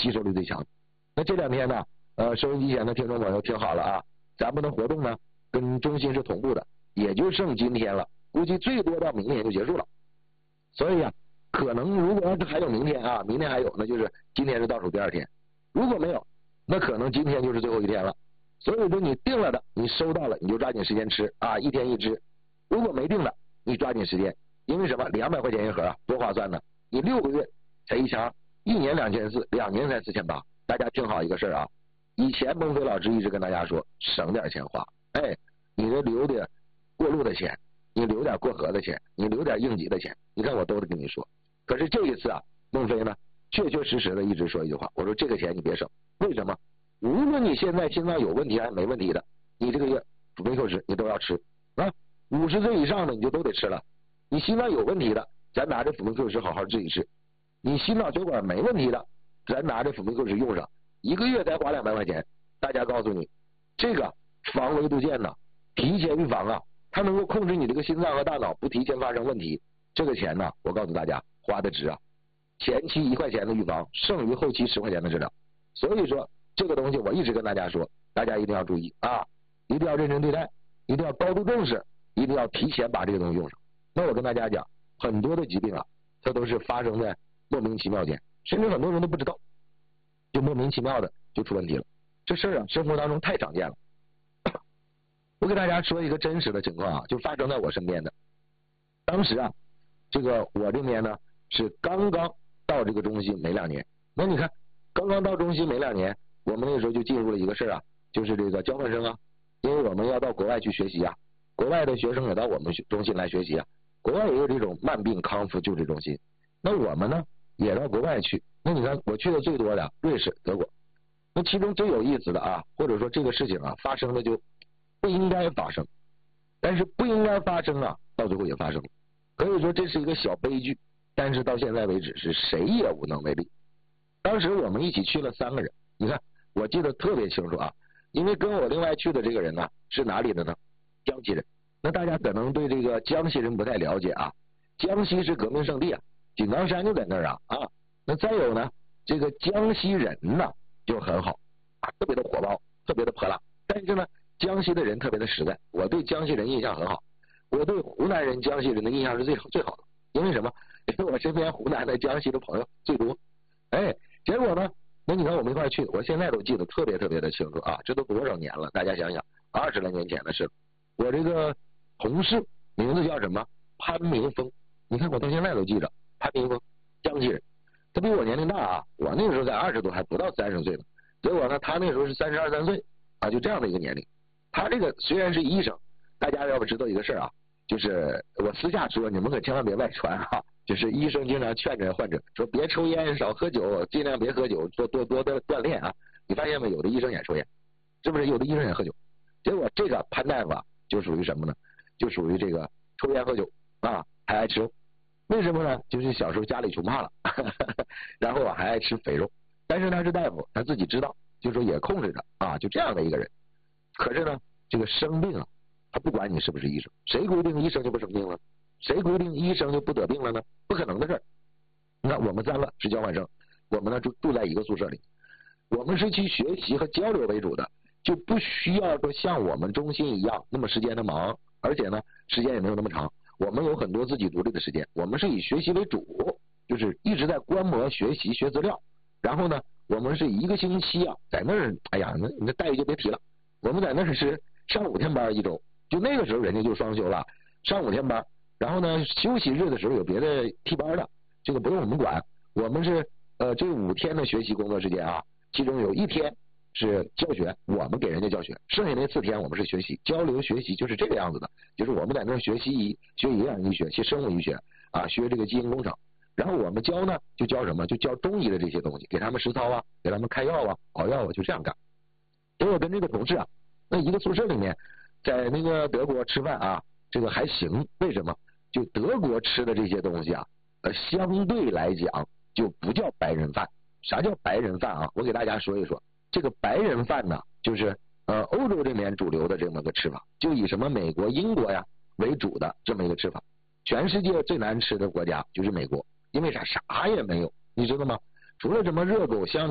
吸收力最强。那这2天呢，收音机前的听众朋友听好了啊，咱们的活动呢跟中心是同步的，也就剩今天了，估计最多到明天就结束了。所以啊，可能如果要是还有明天啊，明天还有，那就是今天是倒数第2天。如果没有，那可能今天就是最后一天了。所以说你定了的，你收到了，你就抓紧时间吃啊，1天1只。如果没定的，你抓紧时间，因为什么？200块钱一盒啊，多划算呢！你6个月才1200，1年2400，2年才4800。大家听好一个事儿啊，以前孟非老师一直跟大家说，省点钱花，哎，你这留点过路的钱，你留点过河的钱，你留点应急的钱，你看我都得跟你说。可是这一次啊，孟非呢，确确实实的一直说一句话，我说这个钱你别省，为什么？无论你现在心脏有问题还是没问题的，你这个月辅酶 Q 值你都要吃啊，50岁以上的你就都得吃了。你心脏有问题的，咱拿着辅酶 Q 值好好治一治；你心脑血管没问题的，咱拿着辅酶 Q 值用上。1个月才花200块钱，大家告诉你，这个防微杜渐呢，提前预防啊，它能够控制你这个心脏和大脑不提前发生问题。这个钱呢，我告诉大家花的值啊，前期1块钱的预防，胜于后期10块钱的治疗。所以说这个东西我一直跟大家说，大家一定要注意啊，一定要认真对待，一定要高度重视，一定要提前把这个东西用上。那我跟大家讲，很多的疾病啊，它都是发生在莫名其妙间，甚至很多人都不知道，就莫名其妙的就出问题了。这事儿啊，生活当中太常见了。我给大家说一个真实的情况啊，就发生在我身边的。当时啊，这个我这边呢是刚刚到这个中心没2年。那你看，刚刚到中心没2年，我们那时候就进入了一个事儿啊，就是这个交换生啊，因为我们要到国外去学习啊，国外的学生也到我们中心来学习啊，国外也有这种慢病康复救治中心。那我们呢也到国外去。那你看我去的最多的瑞士、德国。那其中最有意思的啊，或者说这个事情啊发生的就不应该发生，但是不应该发生啊，到最后也发生了。可以说这是一个小悲剧，但是到现在为止是谁也无能为力。当时我们一起去了3个人，你看我记得特别清楚啊，因为跟我另外去的这个人呢是哪里的呢？江西人。那大家可能对这个江西人不太了解啊，江西是革命圣地啊，井冈山就在那儿啊。那再有呢，这个江西人呢就很好啊，特别的火爆，特别的泼辣。但是呢，江西的人特别的实在，我对江西人印象很好。我对湖南人、江西人的印象是最好的，因为什么？因为我身边湖南的、江西的朋友最多。哎，结果呢，那你看我们一块去，我现在都记得特别的清楚啊，这都多少年了？大家想想，20来年前的事。我这个同事名字叫什么？潘明峰。你看我到现在都记着，潘明峰，江西人。他比我年龄大啊，我那个时候才20多，还不到30岁呢。结果呢，他那时候是32、3岁啊，就这样的一个年龄。他这个虽然是医生，大家要不知道一个事儿啊，就是我私下说，你们可千万别外传哈。就是医生经常劝着患者说，别抽烟，少喝酒，尽量别喝酒，多的锻炼啊。你发现没？有的医生也抽烟，是不是？有的医生也喝酒。结果这个潘大夫啊，就属于什么呢？就属于这个抽烟喝酒啊，还爱吃肉。为什么呢？就是小时候家里穷怕了，然后还爱吃肥肉。但是他是大夫，他自己知道，就说也控制着啊，就这样的一个人。可是呢，这个生病啊，他不管你是不是医生，谁规定医生就不生病了？谁规定医生就不得病了呢？不可能的事儿。那我们3个是交换生，我们呢住在一个宿舍里，我们是去学习和交流为主的，就不需要说像我们中心一样那么时间的忙，而且呢时间也没有那么长。我们有很多自己独立的时间，我们是以学习为主，就是一直在观摩学习学资料。然后呢，我们是1个星期啊，在那儿，哎呀，那待遇就别提了。我们在那儿是上5天班1周，就那个时候人家就双休了，上5天班。然后呢，休息日的时候有别的替班的，这个不用我们管。我们是这5天的学习工作时间啊，其中有1天是教学，我们给人家教学，剩下那4天我们是学习交流学习，就是这个样子的。就是我们在那儿学营养医学，学生物医学啊，学这个基因工程。然后我们教呢，就教什么？就教中医的这些东西，给他们实操啊，给他们开药啊、熬药啊，就这样干。结果跟这个同事啊，那一个宿舍里面，在那个德国吃饭啊，这个还行。为什么？就德国吃的这些东西啊，相对来讲就不叫白人饭。啥叫白人饭啊？我给大家说一说。这个白人饭呢，就是欧洲这边主流的这么个吃法，就以什么美国、英国呀为主的这么一个吃法。全世界最难吃的国家就是美国，因为啥也没有，你知道吗？除了什么热狗、香